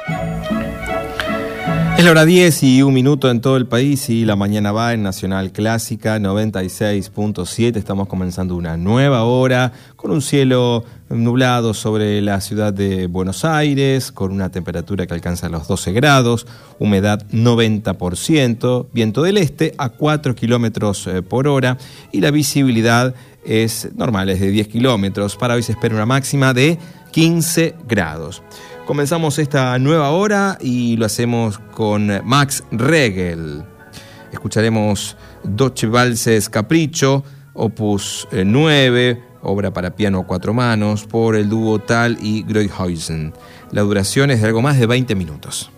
Es la hora 10 y 1 minuto en todo el país y la mañana va en Nacional Clásica 96.7. Estamos comenzando una nueva hora con un cielo nublado sobre la ciudad de Buenos Aires, con una temperatura que alcanza los 12 grados, humedad 90%, viento del este a 4 kilómetros por hora y la visibilidad es normal, es de 10 kilómetros. Para hoy se espera una máxima de 15 grados. Comenzamos esta nueva hora y lo hacemos con Max Reger. Escucharemos Doce Valses Capricho, opus 9, obra para piano a 4 manos, por el dúo Tal y Greuthuysen. La duración es de algo más de 20 minutos.